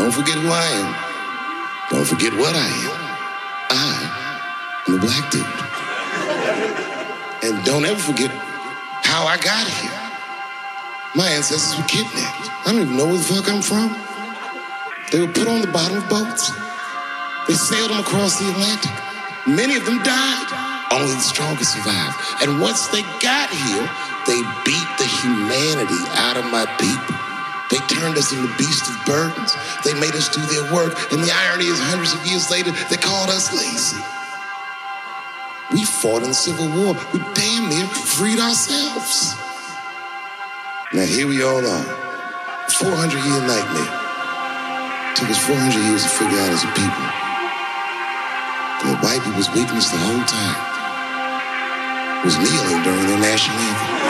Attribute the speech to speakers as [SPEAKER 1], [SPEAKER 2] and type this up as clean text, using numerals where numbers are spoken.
[SPEAKER 1] Don't forget who I am. Don't forget what I am. I am a black dude. And don't ever forget how I got here. My ancestors were kidnapped. I don't even know where the fuck I'm from. They were put on the bottom of boats. They sailed them across the Atlantic. Many of them died. Only the strongest survived. And once they got here, they beat the humanity out of my people. They turned us into beasts of burdens. They made us do their work. And the irony is, hundreds of years later, they called us lazy. We fought in the Civil War. We damn near freed ourselves. Now here we all are. 400-year nightmare. Took us 400 years to figure out as a people that white people's weakness the whole time was kneeling during their national anthem.